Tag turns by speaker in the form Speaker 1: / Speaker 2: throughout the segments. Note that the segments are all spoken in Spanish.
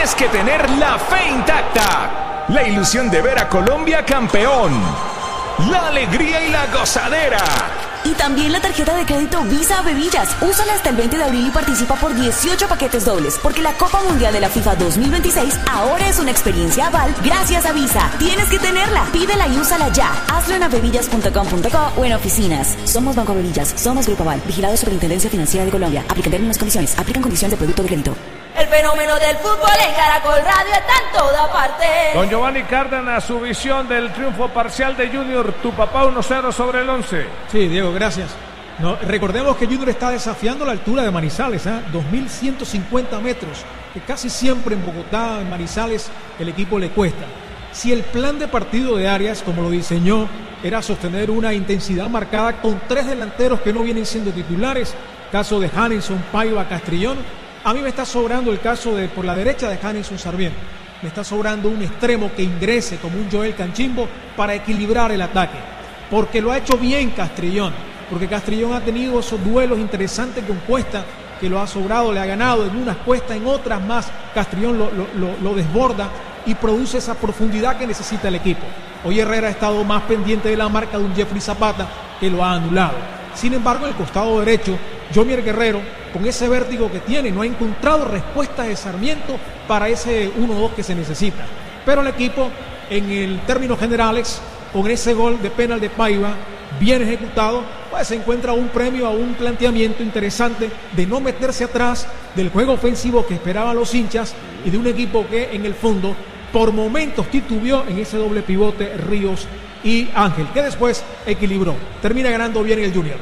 Speaker 1: tienes que tener la fe intacta, la ilusión de ver a Colombia campeón, la alegría y la gozadera.
Speaker 2: Y también la tarjeta de crédito Visa Bebillas. Úsala hasta el 20 de abril y participa por 18 paquetes dobles, porque la Copa Mundial de la FIFA 2026 ahora es una experiencia aval gracias a Visa. Tienes que tenerla. Pídela y úsala ya. Hazlo en avevillas.com.co o en oficinas. Somos Banco Avevillas. Somos Grupo Aval. Vigilado Superintendencia Financiera de Colombia. Aplican términos y condiciones. Aplican condiciones de producto de crédito.
Speaker 3: El fenómeno del fútbol en Caracol Radio está en toda parte.
Speaker 4: Don Giovanni Cárdenas, su visión del triunfo parcial de Junior. Tu papá 1-0 sobre el 11.
Speaker 5: Sí, Diego, gracias. No, recordemos que Junior está desafiando la altura de Manizales, 2.150 metros, que casi siempre en Bogotá, en Manizales, el equipo le cuesta. Si el plan de partido de Arias, como lo diseñó, era sostener una intensidad marcada con 3 delanteros que no vienen siendo titulares, caso de Hanelson, Paiva, Castrillón, a mí me está sobrando el caso de por la derecha de Hanelson Sarmiento. Me está sobrando un extremo que ingrese como un Joel Canchimbo para equilibrar el ataque, porque lo ha hecho bien Castrillón, porque Castrillón ha tenido esos duelos interesantes con Cuesta, que lo ha sobrado, le ha ganado en unas Cuesta, en otras más Castrillón lo desborda y produce esa profundidad que necesita el equipo. Hoy Herrera ha estado más pendiente de la marca de un Jeffrey Zapata, que lo ha anulado. Sin embargo, en el costado derecho, Jomier Guerrero, con ese vértigo que tiene, no ha encontrado respuesta de Sarmiento para ese 1-2 que se necesita. Pero el equipo, en el términos generales, con ese gol de penal de Paiva, bien ejecutado, pues se encuentra un premio a un planteamiento interesante de no meterse atrás del juego ofensivo que esperaban los hinchas y de un equipo que en el fondo por momentos titubeó en ese doble pivote Ríos y Ángel, que después equilibró. Termina ganando bien el Junior.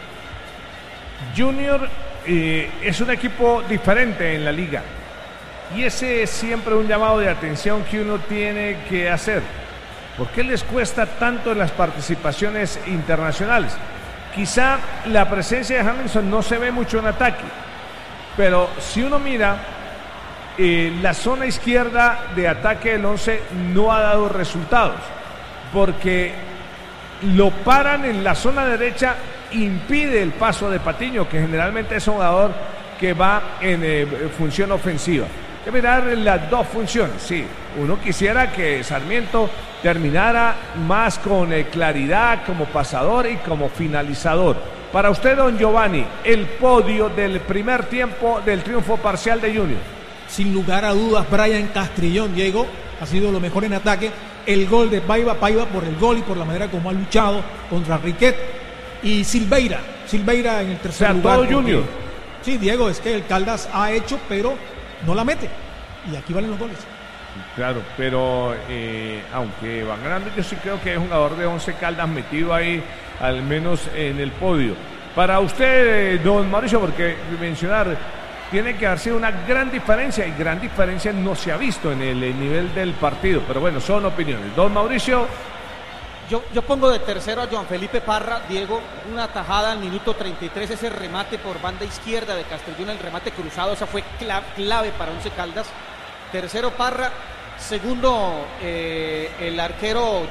Speaker 4: Junior es un equipo diferente en la liga y ese es siempre un llamado de atención que uno tiene que hacer. ¿Por qué les cuesta tanto en las participaciones internacionales? Quizá la presencia de Hanelson no se ve mucho en ataque, pero si uno mira la zona izquierda de ataque del 11 no ha dado resultados, porque lo paran en la zona derecha, impide el paso de Patiño, que generalmente es un jugador que va en función ofensiva. Hay que mirar las dos funciones, sí. Uno quisiera que Sarmiento terminara más con claridad como pasador y como finalizador. Para usted, don Giovanni, el podio del primer tiempo del triunfo parcial de Junior.
Speaker 5: Sin lugar a dudas, Brian Castrillón, Diego, ha sido lo mejor en ataque. El gol de Paiva por el gol y por la manera como ha luchado contra Riquet. Y Silveira en el tercer lugar.
Speaker 4: Todo Junior.
Speaker 5: Sí, Diego, es que el Caldas ha hecho, pero no la mete. Y aquí valen los goles.
Speaker 4: Claro, pero aunque van ganando, yo sí creo que es un jugador de 11 Caldas metido ahí, al menos en el podio. Para usted, don Mauricio, porque mencionar, tiene que haber sido una gran diferencia, y gran diferencia no se ha visto en el nivel del partido, pero bueno, son opiniones. Don Mauricio.
Speaker 6: Yo pongo de tercero a Joan Felipe Parra, Diego, una tajada al minuto 33, ese remate por banda izquierda de Castrillón, el remate cruzado, esa fue clave para Once Caldas. Tercero Parra, segundo el arquero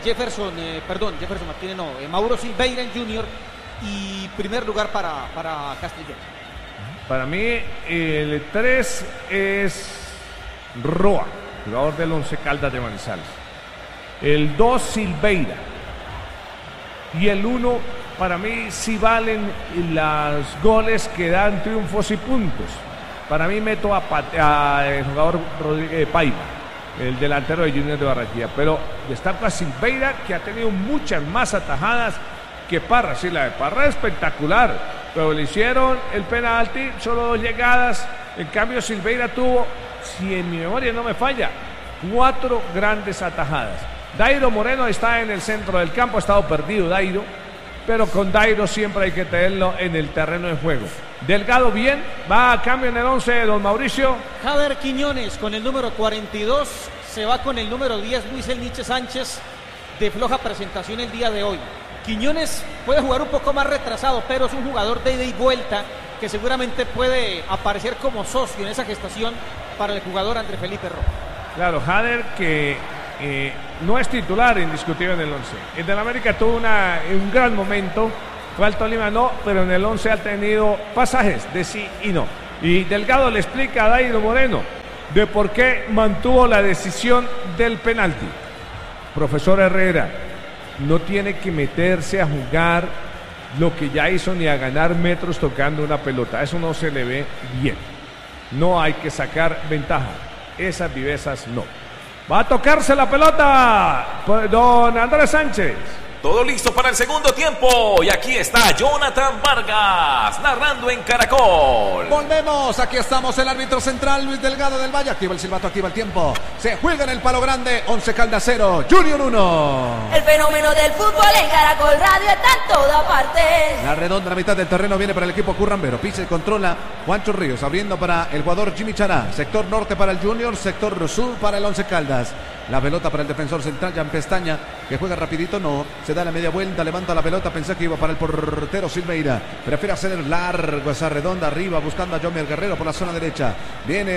Speaker 6: Mauro Silveira en Junior, y primer lugar para Castrillón.
Speaker 4: Para mí el 3 es Roa, jugador del Once Caldas de Manizales. El 2 Silveira. Y el 1, para mí, sí valen los goles que dan triunfos y puntos. Para mí meto a el jugador Paiva, el delantero de Junior de Barranquilla. Pero destaco a Silveira, que ha tenido muchas más atajadas que Parra. Sí, la de Parra es espectacular, pero le hicieron el penalti, solo 2 llegadas. En cambio, Silveira tuvo, si en mi memoria no me falla, 4 grandes atajadas. Dairo Moreno está en el centro del campo, ha estado perdido Dairo, pero con Dairo siempre hay que tenerlo en el terreno de juego. Delgado bien, va a cambio en el 11, don Mauricio.
Speaker 6: Jader Quiñones con el número 42, se va con el número 10, Luis El Nietzsche Sánchez, de floja presentación el día de hoy. Quiñones puede jugar un poco más retrasado, pero es un jugador de ida y vuelta que seguramente puede aparecer como socio en esa gestación para el jugador André Felipe Rojas.
Speaker 4: Claro, Jader que no es titular indiscutible en el 11. En el América tuvo un gran momento, fue al Tolima no, pero en el 11 ha tenido pasajes de sí y no. Y Delgado le explica a Dairo Moreno de por qué mantuvo la decisión del penalti. Profesor Herrera, no tiene que meterse a jugar lo que ya hizo ni a ganar metros tocando una pelota. Eso no se le ve bien. No hay que sacar ventaja. Esas vivezas no. Va a tocarse la pelota don Andrés Sánchez.
Speaker 1: Todo listo para el segundo tiempo. Y aquí está Jonathan Vargas narrando en Caracol.
Speaker 7: Volvemos, aquí estamos, el árbitro central Luis Delgado del Valle. Activa el silbato, activa el tiempo. Se juega en el Palo Grande, 11 Caldas 0, Junior 1.
Speaker 3: El fenómeno del fútbol en Caracol Radio está en toda parte.
Speaker 7: La redonda, la mitad del terreno viene para el equipo currambero. Pisa y controla Juancho Ríos, abriendo para el jugador Jimmy Chará. Sector norte para el Junior, sector sur para el 11 Caldas. La pelota para el defensor central, Jan Pestaña, que juega rapidito, no, se da la media vuelta, levanta la pelota, pensé que iba para el portero Silveira, prefiere hacer largo esa redonda arriba, buscando a Jomer Guerrero por la zona derecha, viene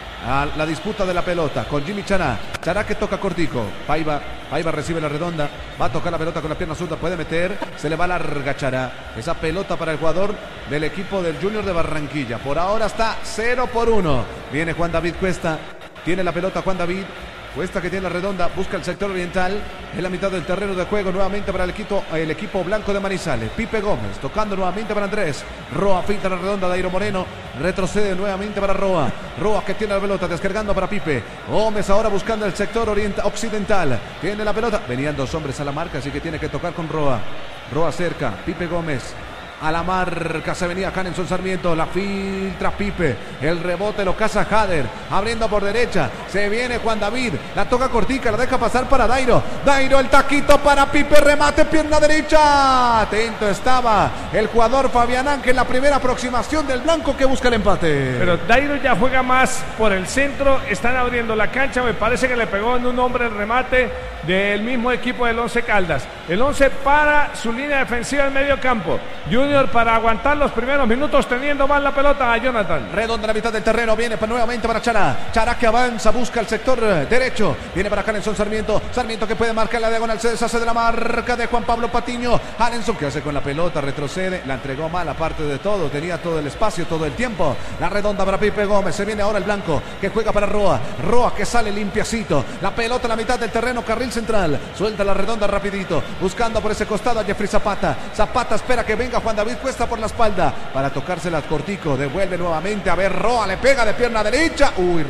Speaker 7: a la disputa de la pelota con Jimmy Chará, Chará que toca cortico, Paiva recibe la redonda, va a tocar la pelota con la pierna zurda, puede meter, se le va larga Chará, esa pelota para el jugador del equipo del Junior de Barranquilla, por ahora está 0-1, viene Juan David Cuesta, tiene la pelota Juan David, Cuesta que tiene la redonda, busca el sector oriental, en la mitad del terreno de juego nuevamente para el equipo blanco de Manizales. Pipe Gómez tocando nuevamente para Andrés. Roa finta la redonda, Dairo Moreno retrocede nuevamente para Roa. Roa que tiene la pelota, descargando para Pipe. Gómez ahora buscando el sector occidental. Tiene la pelota, venían dos hombres a la marca, así que tiene que tocar con Roa. Roa cerca, Pipe Gómez. A la marca se venía Hanenson Sarmiento, la filtra Pipe, el rebote lo caza Jader, abriendo por derecha, se viene Juan David, la toca cortica, la deja pasar para Dairo, el taquito para Pipe, remate, pierna derecha, atento estaba el jugador Fabián Ángel, la primera aproximación del blanco que busca el empate.
Speaker 4: Pero Dairo ya juega más por el centro, están abriendo la cancha, me parece que le pegó en un hombre el remate del mismo equipo del 11 Caldas, el 11 para su línea defensiva en medio campo, Junior para aguantar los primeros minutos teniendo mal la pelota a Jonathan.
Speaker 7: Redonda la mitad del terreno, viene nuevamente para Chará. Chará que avanza, busca el sector derecho. Viene para Hanenson Sarmiento. Sarmiento que puede marcar la diagonal, se deshace de la marca de Juan Pablo Patiño. Hanenson que hace con la pelota, retrocede, la entregó mal aparte de todo. Tenía todo el espacio, todo el tiempo. La redonda para Pipe Gómez. Se viene ahora el blanco que juega para Roa. Roa que sale limpiacito. La pelota en la mitad del terreno, carril central. Suelta la redonda rapidito. Buscando por ese costado a Jeffrey Zapata. Zapata espera que venga Juan David Cuesta por la espalda para tocársela cortico, devuelve nuevamente, a ver, Roa le pega de pierna derecha,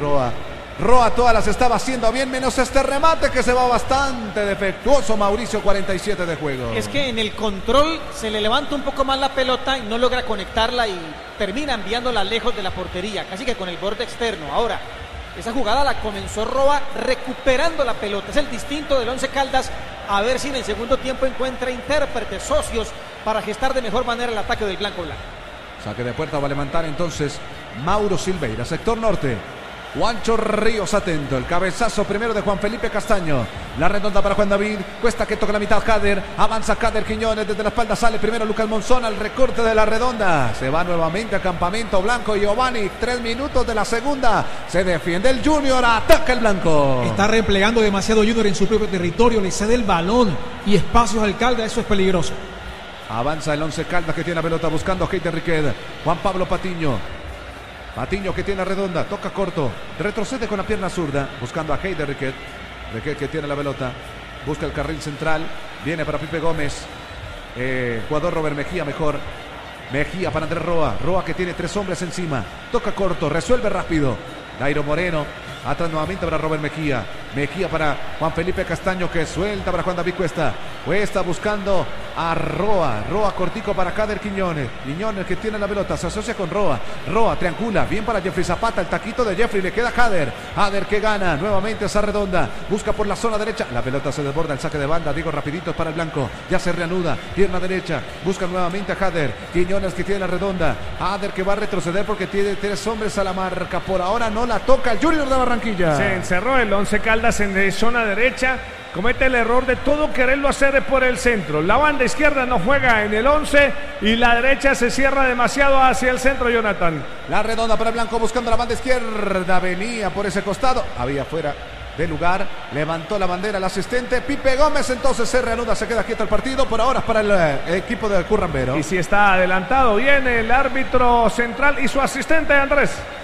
Speaker 7: Roa todas las estaba haciendo bien, menos este remate que se va bastante defectuoso, Mauricio, 47 de juego.
Speaker 6: Es que en el control se le levanta un poco más la pelota y no logra conectarla y termina enviándola lejos de la portería, casi que con el borde externo. Ahora, esa jugada la comenzó Roa recuperando la pelota, es el distinto del 11 Caldas, a ver si en el segundo tiempo encuentra intérpretes, socios, para gestar de mejor manera el ataque del blanco.
Speaker 7: Saque de puerta va a levantar entonces Mauro Silveira, sector norte. Juancho Ríos atento, el cabezazo primero de Juan Felipe Castaño, la redonda para Juan David, Cuesta que toca la mitad Jader, avanza Jader Quiñones, desde la espalda sale primero Lucas Monzón al recorte de la redonda, se va nuevamente a campamento blanco Giovanni, 3 minutos de la segunda, se defiende el Junior, ataca el blanco.
Speaker 5: Está replegando demasiado Junior en su propio territorio, le cede el balón y espacios al Caldas, eso es peligroso.
Speaker 7: Avanza el 11 Caldas que tiene la pelota buscando a Heiter Riquet, Juan Pablo Patiño que tiene la redonda, toca corto, retrocede con la pierna zurda, buscando a Heiter Riquet que tiene la pelota, busca el carril central, viene para Pipe Gómez, jugador Robert Mejía Mejía para Andrés Roa que tiene 3 hombres encima, toca corto, resuelve rápido, Dairo Moreno, atrás nuevamente para Robert Mejía para Juan Felipe Castaño que suelta para Juan David Cuesta buscando a Roa cortico para Jader Quiñones que tiene la pelota, se asocia con Roa triangula, bien para Jeffrey Zapata, el taquito de Jeffrey, le queda Jader que gana, nuevamente esa redonda, busca por la zona derecha, la pelota se desborda, el saque de banda, digo rapidito para el blanco, ya se reanuda, pierna derecha, busca nuevamente a Jader Quiñones que tiene la redonda, Jader que va a retroceder porque tiene 3 hombres a la marca, por ahora no la toca el Junior de Barranquilla.
Speaker 4: Se encerró el 11 Caldas en zona derecha, comete el error de todo quererlo hacer por el centro. La banda izquierda no juega en el 11 y la derecha se cierra demasiado hacia el centro, Jonathan.
Speaker 7: La redonda para el blanco buscando la banda izquierda, venía por ese costado, había fuera de lugar, levantó la bandera el asistente Pipe Gómez, entonces se reanuda, se queda quieto el partido, por ahora es para el equipo de Currambero.
Speaker 4: Y si está adelantado, viene el árbitro central y su asistente Andrés.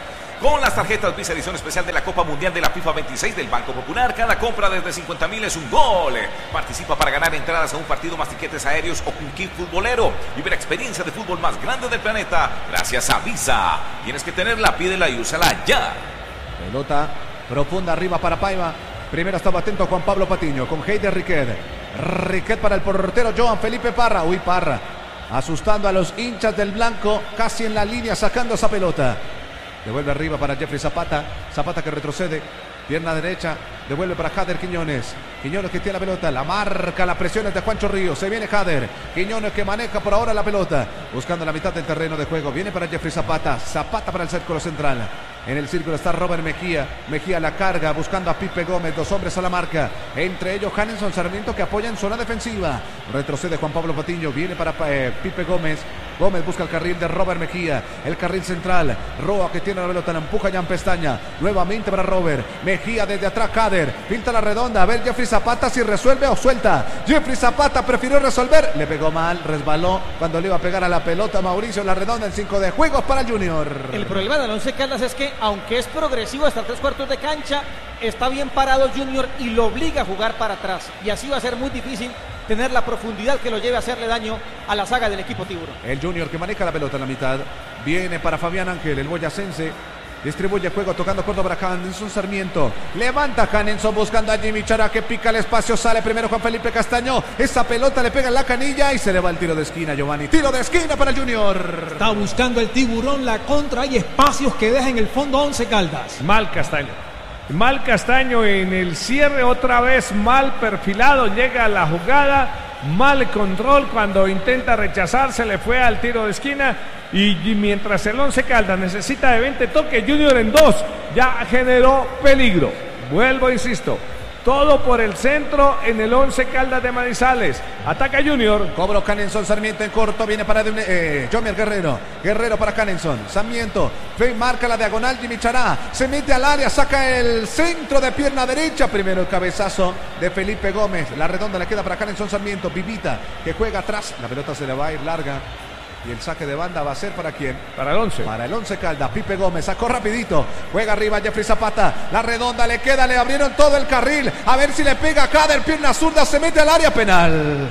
Speaker 1: Con las tarjetas Visa edición especial de la Copa Mundial de la FIFA 26 del Banco Popular, cada compra desde 50.000 es un gol. Participa para ganar entradas a un partido más tiquetes aéreos o un kit futbolero. Vive la experiencia de fútbol más grande del planeta gracias a Visa. Tienes que tenerla, pídela y úsala ya.
Speaker 7: Pelota profunda arriba para Paiva. Primero estaba atento Juan Pablo Patiño con Heider Riquet. Riquet para el portero Joan Felipe Parra. Uy, Parra asustando a los hinchas del blanco, casi en la línea sacando esa pelota. Devuelve arriba para Jeffrey Zapata. Zapata que retrocede. Pierna derecha. Devuelve para Jader Quiñones. Quiñones que tiene la pelota. La marca, la presión es de Juancho Ríos. Se viene Jader. Quiñones que maneja por ahora la pelota. Buscando la mitad del terreno de juego. Viene para Jeffrey Zapata. Zapata para el círculo central. En el círculo está Robert Mejía. Mejía la carga buscando a Pipe Gómez. Dos hombres a la marca. Entre ellos Hanenson Sarmiento que apoya en zona defensiva. Retrocede Juan Pablo Patiño. Viene para Pipe Gómez. Gómez busca el carril de Robert Mejía. El carril central. Roa que tiene la pelota. La empuja Jan Pestaña. Nuevamente para Robert. Mejía desde atrás. Kader. Pinta la redonda. A ver Jeffrey Zapata si resuelve o suelta. Jeffrey Zapata prefirió resolver. Le pegó mal. Resbaló cuando le iba a pegar a la pelota Mauricio La Redonda en 5 de juegos para el Junior.
Speaker 6: El problema del Once Caldas es que aunque es progresivo hasta 3/4 de cancha, está bien parado Junior y lo obliga a jugar para atrás. Y así va a ser muy difícil tener la profundidad que lo lleve a hacerle daño a la saga del equipo Tiburón.
Speaker 7: El Junior que maneja la pelota en la mitad. Viene para Fabián Ángel, el boyacense. Distribuye juego tocando corto para Hanenson Sarmiento. Levanta Hanenson buscando a Jimmy Chará que pica el espacio. Sale primero Juan Felipe Castaño. Esa pelota le pega en la canilla y se le va el tiro de esquina, Giovanni. Tiro de esquina para el Junior.
Speaker 5: Está buscando el Tiburón la contra. Hay espacios que deja en el fondo Once Caldas.
Speaker 4: Mal Castaño en el cierre, otra vez mal perfilado. Llega a la jugada. Mal control cuando intenta rechazar. Se le fue al tiro de esquina. Y mientras el Once Caldas necesita de 20 toques, Junior en 2 ya generó peligro. Vuelvo, insisto, todo por el centro en el Once Caldas de Manizales. Ataca Junior.
Speaker 7: Cobro Hanenson Sarmiento en corto. Viene para Jomier Guerrero. Guerrero para Hanenson. Sarmiento. Marca la diagonal. Jimmy Chará. Se mete al área. Saca el centro de pierna derecha. Primero el cabezazo de Felipe Gómez. La redonda le queda para Hanenson Sarmiento. Vivita que juega atrás. La pelota se le va a ir larga. Y el saque de banda va a ser ¿para quién?
Speaker 4: Para el Once.
Speaker 7: Para el Once Caldas. Pipe Gómez sacó rapidito. Juega arriba Jeffrey Zapata. La redonda le queda. Le abrieron todo el carril. A ver si le pega a Kader. Pierna zurda. Se mete al área. Penal.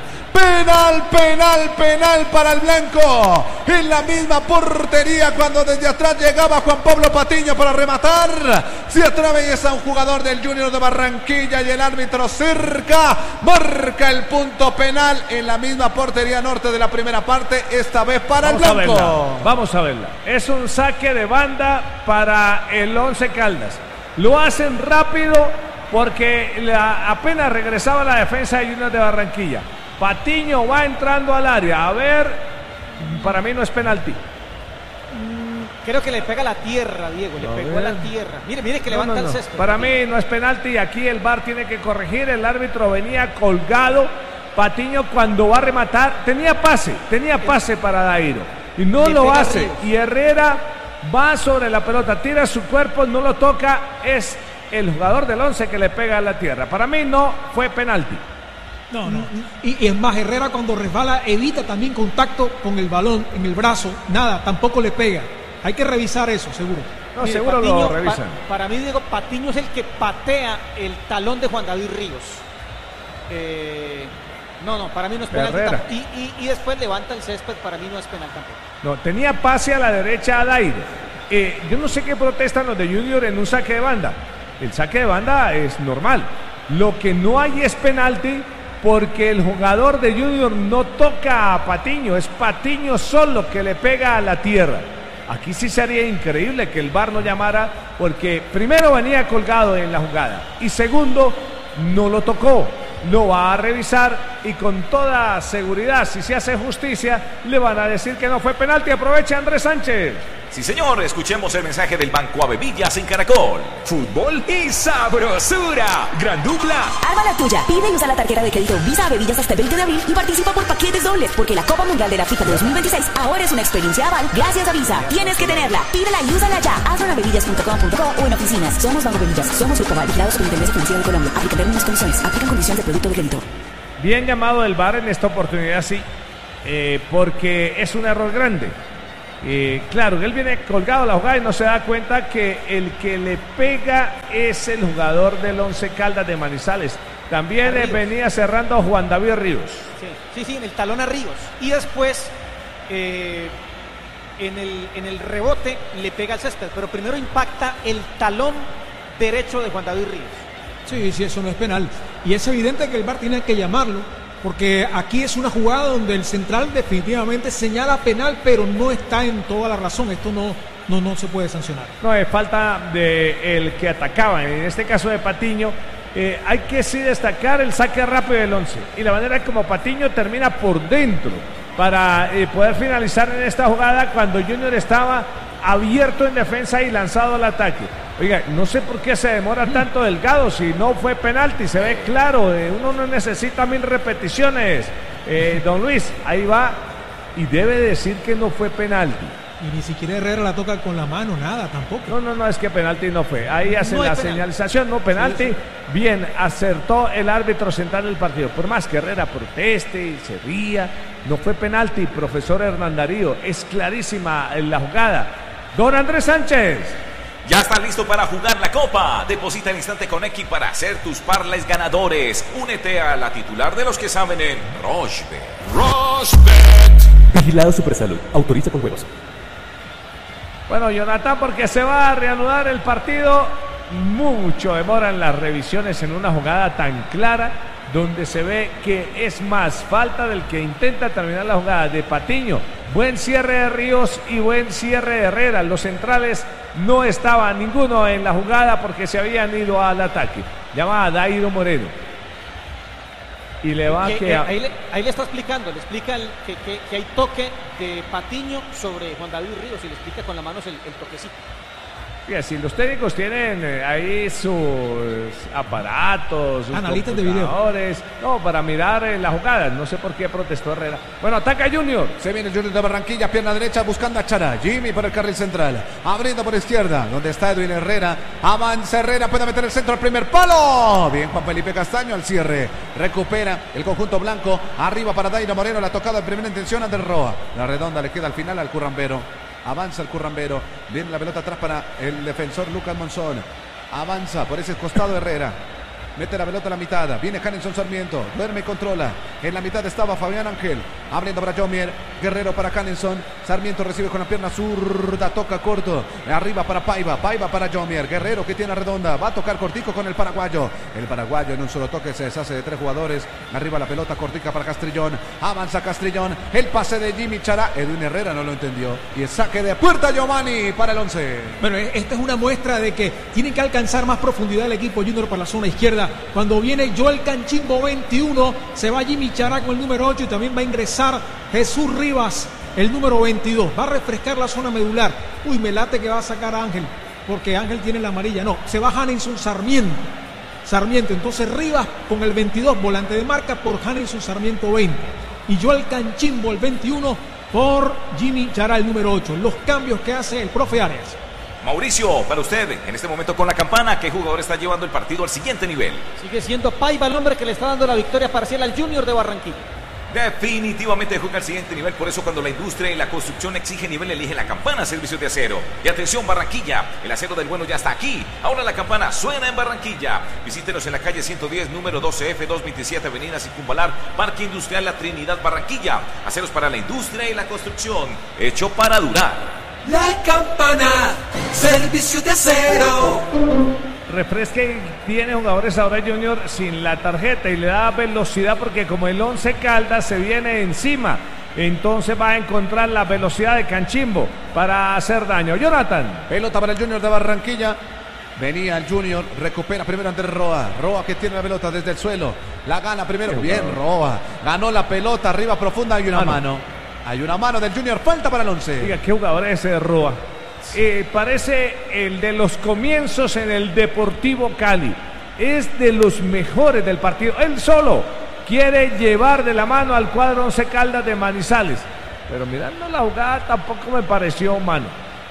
Speaker 7: Penal para el blanco. En la misma portería cuando desde atrás llegaba Juan Pablo Patiño para rematar. Se atraviesa un jugador del Junior de Barranquilla y el árbitro cerca. Marca el punto penal en la misma portería norte de la primera parte. Esta vez para el blanco.
Speaker 4: Vamos a verla. Es un saque de banda para el Once Caldas. Lo hacen rápido porque apenas regresaba la defensa de Junior de Barranquilla. Patiño va entrando al área. A ver, para mí no es penalti.
Speaker 6: Creo que le pega a la tierra, Diego. Le pegó a la tierra. Mire que levanta el césped.
Speaker 4: Para mí no es penalti y aquí el VAR tiene que corregir. El árbitro venía colgado. Patiño cuando va a rematar tenía pase para Dairo y no lo hace. Y Herrera va sobre la pelota, tira su cuerpo, no lo toca. Es el jugador del Once que le pega a la tierra. Para mí no fue penalti.
Speaker 5: No. Y es más, Herrera cuando resbala evita también contacto con el balón en el brazo. Nada, tampoco le pega. Hay que revisar eso, seguro.
Speaker 4: No, mire, seguro Patiño, lo revisan.
Speaker 6: Para mí, Diego, Patiño es el que patea el talón de Juan David Ríos. No, para mí no es penal. Y después levanta el césped, para mí no es penal tampoco.
Speaker 4: No, tenía pase a la derecha a Dairo. Yo no sé qué protestan los de Junior en un saque de banda. El saque de banda es normal. Lo que no hay es penalti porque el jugador de Junior no toca a Patiño. Es Patiño solo que le pega a la tierra. Aquí sí sería increíble que el VAR no llamara porque primero venía colgado en la jugada y segundo no lo tocó. Lo va a revisar y con toda seguridad, si se hace justicia, le van a decir que no fue penalti. Aprovecha Andrés Sánchez.
Speaker 1: Sí, señor, escuchemos el mensaje del Banco Avevillas en Caracol. Fútbol y sabrosura. Gran dupla.
Speaker 2: Arma la tuya. Pide y usa la tarjeta de crédito Visa Avevillas hasta el 20 de abril y participa por paquetes dobles, porque la Copa Mundial de la FIFA 2026 ahora es una experiencia aval gracias a Visa. Tienes que tenerla. Pídela y úsala ya. Hazlo en avevillas.com.co o en oficinas. Somos Banco Avevillas. Somos Superval, vigilados por Intendencia Financiera de Colombia. Aplican términos y condiciones. Aplican condiciones de producto de crédito.
Speaker 4: Bien llamado el VAR en esta oportunidad, sí, porque es un error grande. Claro, él viene colgado a la jugada y no se da cuenta que el que le pega es el jugador del Once Caldas de Manizales. También venía cerrando a Juan David Ríos.
Speaker 6: Sí, en el talón a Ríos. Y después, en el rebote, le pega al césped. Pero primero impacta el talón derecho de Juan David Ríos.
Speaker 5: Sí, eso no es penal. Y es evidente que el VAR tiene que llamarlo. Porque aquí es una jugada donde el central definitivamente señala penal, pero no está en toda la razón. Esto no se puede sancionar.
Speaker 4: No, es falta del que atacaba. En este caso de Patiño, hay que sí destacar el saque rápido del Once. Y la manera como Patiño termina por dentro para poder finalizar en esta jugada cuando Junior estaba abierto en defensa y lanzado al ataque. Oiga, no sé por qué se demora tanto Delgado, si no fue penalti, se ve claro, uno no necesita 1000 repeticiones. Don Luis, ahí va y debe decir que no fue penalti.
Speaker 5: Y ni siquiera Herrera la toca con la mano, nada tampoco.
Speaker 4: No, es que penalti no fue. Ahí hace la señalización, no penalti. Sí. Bien, acertó el árbitro central del partido. Por más que Herrera proteste y se ría, no fue penalti, profesor Hernán Darío. Es clarísima la jugada. Don Andrés Sánchez.
Speaker 1: Ya está listo para jugar la Copa. Deposita al instante con X para hacer tus parlays ganadores. Únete a la titular de los que saben en Rochebet.
Speaker 8: Vigilado Supersalud. Autoriza con juegos.
Speaker 4: Bueno, Jonathan, porque se va a reanudar el partido. Mucho demoran las revisiones en una jugada tan clara, donde se ve que es más falta del que intenta terminar la jugada de Patiño. Buen cierre de Ríos y buen cierre de Herrera. Los centrales no estaba ninguno en la jugada porque se habían ido al ataque. Llama a Dairo Moreno. Y le va
Speaker 6: ahí le está explicando, le explica que hay toque de Patiño sobre Juan David Ríos y le explica con las manos el toquecito.
Speaker 4: Si los técnicos tienen ahí sus aparatos, sus
Speaker 5: analistas de video,
Speaker 4: no, para mirar las jugadas, no sé por qué protestó Herrera. Bueno, ataca Junior.
Speaker 7: Se viene el Junior de Barranquilla, pierna derecha buscando a Chará. Jimmy por el carril central, abriendo por izquierda, donde está Edwin Herrera. Avanza Herrera, puede meter el centro al primer palo. Bien, Juan Felipe Castaño al cierre. Recupera el conjunto blanco. Arriba para Dairo Moreno, la tocada en primera intención Ander Roa. La redonda le queda al final al currambero. Avanza el currambero, viene la pelota atrás para el defensor Lucas Monzón. Avanza por ese costado Herrera. Mete la pelota a la mitad, viene Hanelson Sarmiento, duerme y controla. En la mitad estaba Fabián Ángel, abriendo para Jomier, Guerrero para Hanelson. Sarmiento recibe con la pierna zurda, toca corto, arriba para Paiva para Jomier. Guerrero que tiene redonda, va a tocar cortico con el paraguayo. El paraguayo en un solo toque se deshace de 3 jugadores. Arriba la pelota cortica para Castrillón, avanza Castrillón, el pase de Jimmy Chará. Edwin Herrera no lo entendió y el saque de puerta Giovanni para el Once.
Speaker 5: Bueno, esta es una muestra de que tiene que alcanzar más profundidad el equipo Junior por la zona izquierda. Cuando viene Joel Canchimbo 21, se va Jimmy Chará con el número 8 y también va a ingresar Jesús Rivas, el número 22. Va a refrescar la zona medular. Uy, me late que va a sacar a Ángel, porque Ángel tiene la amarilla. No, se va Hanelson Sarmiento. Entonces Rivas con el 22, volante de marca por Hanelson Sarmiento 20. Y Joel Canchimbo el 21 por Jimmy Chará el número 8. Los cambios que hace el profe Arias.
Speaker 1: Mauricio, para usted, en este momento con la campana, ¿qué jugador está llevando el partido al siguiente nivel?
Speaker 6: Sigue siendo Paiva el hombre que le está dando la victoria parcial al Junior de Barranquilla.
Speaker 1: Definitivamente juega al siguiente nivel, por eso cuando la industria y la construcción exige nivel, elige la campana Servicios de Acero. Y atención Barranquilla, el acero del bueno ya está aquí. Ahora la campana suena en Barranquilla. Visítenos en la calle 110, número 12F, 227, Avenida Circunvalar, Parque Industrial La Trinidad, Barranquilla. Aceros para la industria y la construcción, hecho para durar.
Speaker 9: La campana, Servicios de Acero.
Speaker 4: Refresque, tiene jugadores ahora Junior sin la tarjeta y le da velocidad porque como el Once Caldas se viene encima, entonces va a encontrar la velocidad de Canchimbo para hacer daño. Jonathan.
Speaker 7: Pelota para el Junior de Barranquilla. Venía el Junior, recupera primero ante Roa. Roa que tiene la pelota desde el suelo. La gana primero. Bien, Roa. Ganó la pelota arriba profunda. Hay una mano. Hay una mano del Junior, falta para el Once.
Speaker 4: Diga, qué jugador es ese de Roa. Parece el de los comienzos en el Deportivo Cali. Es de los mejores del partido. Él solo quiere llevar de la mano al cuadro Once Caldas de Manizales. Pero mirando la jugada tampoco me pareció mano.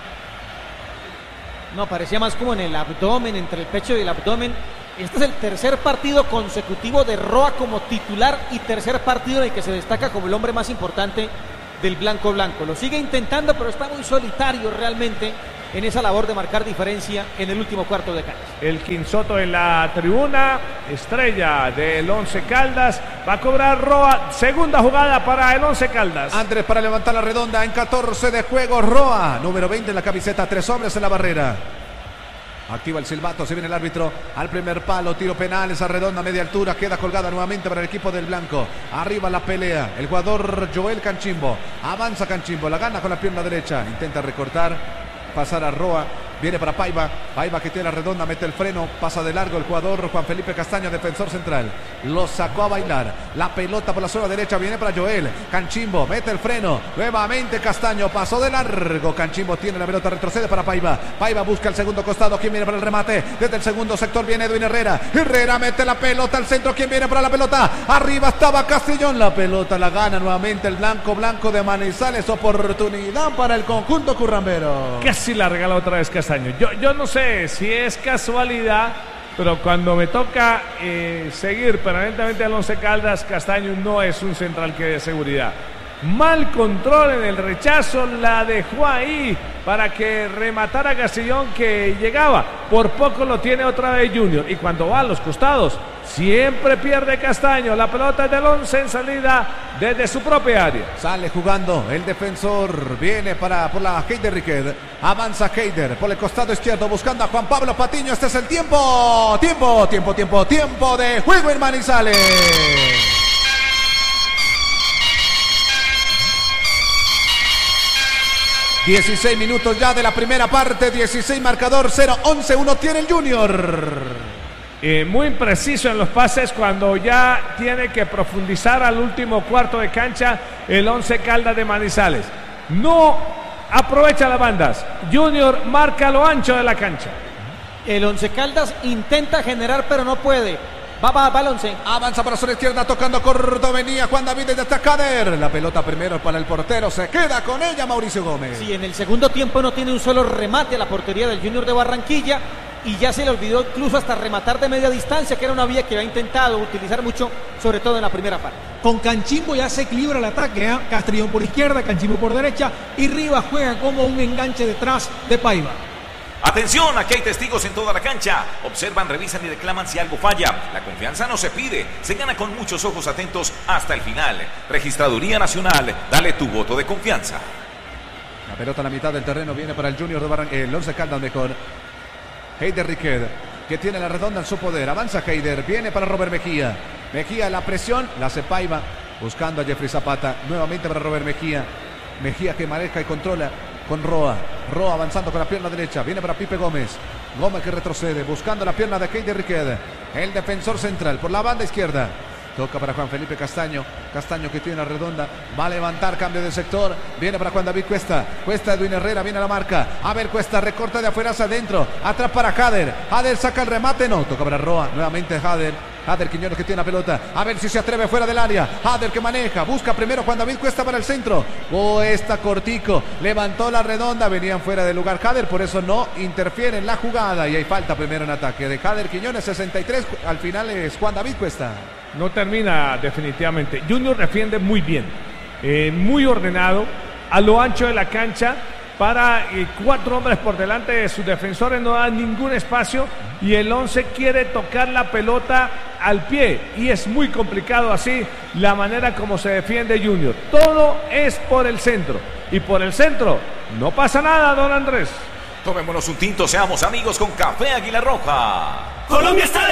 Speaker 6: No, parecía más como en el abdomen, entre el pecho y el abdomen. Este es el tercer partido consecutivo de Roa como titular y tercer partido en el que se destaca como el hombre más importante del blanco. Lo sigue intentando, pero está muy solitario realmente en esa labor de marcar diferencia en el último cuarto de cancha.
Speaker 4: El Quinsoto en la tribuna, estrella del Once Caldas, va a cobrar Roa, segunda jugada para el Once Caldas.
Speaker 7: Andrés para levantar la redonda en 14 de juego, Roa, número 20 en la camiseta, 3 hombres en la barrera. Activa el silbato, se viene el árbitro al primer palo, tiro penal, esa redonda media altura, queda colgada nuevamente para el equipo del blanco. Arriba la pelea, el jugador Joel Canchimbo, avanza Canchimbo, la gana con la pierna derecha, intenta recortar, pasar a Roa, viene para Paiva que tiene la redonda, mete el freno, pasa de largo el jugador Juan Felipe Castaño, defensor central, lo sacó a bailar, la pelota por la zona derecha, viene para Joel, Canchimbo, mete el freno, nuevamente Castaño, pasó de largo, Canchimbo tiene la pelota, retrocede para Paiva busca el segundo costado, ¿quién viene para el remate? Desde el segundo sector viene Edwin Herrera mete la pelota al centro, ¿quién viene para la pelota? Arriba estaba Castellón, la pelota la gana nuevamente el blanco de Manizales, oportunidad para el conjunto currambero.
Speaker 4: Casi la regala otra vez Castaño. Yo no sé si es casualidad, pero cuando me toca seguir permanentemente al Once Caldas, Castaño no es un central que dé seguridad. Mal control en el rechazo, la dejó ahí para que rematara Castellón, que llegaba. Por poco lo tiene otra vez Junior, y cuando va a los costados siempre pierde Castaño. La pelota es del Once en salida desde su propia área.
Speaker 7: Sale jugando el defensor, viene por la Heider Riquet, avanza Heider por el costado izquierdo buscando a Juan Pablo Patiño. Este es el tiempo de juego en Manizales. ...16 minutos ya de la primera parte... ...16 marcador, 0-11-1 tiene el Junior...
Speaker 4: Muy impreciso en los pases cuando ya tiene que profundizar al último cuarto de cancha el Once Caldas de Manizales. No aprovecha las bandas. Junior marca lo ancho de la cancha.
Speaker 6: El Once Caldas intenta generar, pero no puede. Va el Once.
Speaker 7: Avanza para la zona izquierda tocando corto. Venía Juan David desde Tacader. La pelota primero para el portero. Se queda con ella Mauricio Gómez.
Speaker 6: Sí, en el segundo tiempo no tiene un solo remate a la portería del Junior de Barranquilla. Y ya se le olvidó incluso hasta rematar de media distancia, que era una vía que había intentado utilizar mucho, sobre todo en la primera parte.
Speaker 5: Con Canchimbo ya se equilibra el ataque, Castrillón por izquierda, Canchimbo por derecha, y Rivas juega como un enganche detrás de Paiva.
Speaker 1: Atención, aquí hay testigos en toda la cancha. Observan, revisan y reclaman si algo falla. La confianza no se pide, se gana con muchos ojos atentos hasta el final. Registraduría Nacional, dale tu voto de confianza.
Speaker 7: La pelota a la mitad del terreno viene para el Junior de Barranquilla, el Once Caldas mejor. Heider Riquet, que tiene la redonda en su poder. Avanza Heider, viene para Robert Mejía. Mejía, la presión, la hace Paiva, buscando a Jeffrey Zapata. Nuevamente para Robert Mejía. Mejía que maneja y controla con Roa. Roa avanzando con la pierna derecha. Viene para Pipe Gómez. Gómez que retrocede, buscando la pierna de Heider Riquet. El defensor central por la banda izquierda. Toca para Juan Felipe Castaño. Castaño que tiene la redonda. Va a levantar, cambio de sector. Viene para Juan David Cuesta. Cuesta Edwin Herrera, viene a la marca. A ver, Cuesta recorta de afuera hacia adentro. Atrás para Jader. Jader saca el remate. No, toca para Roa. Nuevamente Jader. Jader Quiñones que tiene la pelota. A ver si se atreve fuera del área. Jader que maneja. Busca primero Juan David Cuesta para el centro. Cuesta cortico. Levantó la redonda. Venían fuera del lugar Jader. Por eso no interfiere en la jugada. Y hay falta primero en ataque de Jader Quiñones. 63. Al final es Juan David Cuesta.
Speaker 4: No termina definitivamente. Junior defiende muy bien, muy ordenado, a lo ancho de la cancha, para 4 hombres por delante de sus defensores, no da ningún espacio, y el Once quiere tocar la pelota al pie, y es muy complicado así la manera como se defiende Junior. Todo es por el centro, y por el centro no pasa nada, don Andrés.
Speaker 1: Tomémonos un tinto, seamos amigos con Café Águila Roja.
Speaker 9: Colombia está